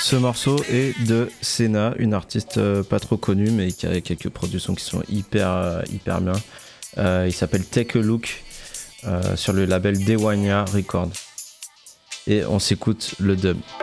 Ce morceau est de Senna, une artiste pas trop connue mais qui a quelques productions qui sont hyper bien. Il s'appelle Take a Look sur le label Dewanya Records. Et on s'écoute le dub.